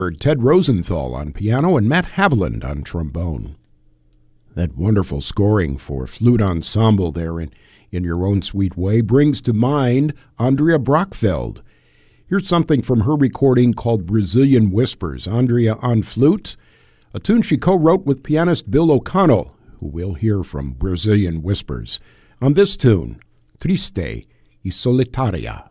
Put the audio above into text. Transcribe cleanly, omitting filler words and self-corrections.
Ted Rosenthal on piano and Matt Haviland on trombone. That wonderful scoring for flute ensemble there in Your Own Sweet Way brings to mind Andrea Brockfeld. Here's something from her recording called Brazilian Whispers. Andrea on flute, a tune she co-wrote with pianist Bill O'Connell, who we'll hear from Brazilian Whispers, on this tune, Triste y Solitaria.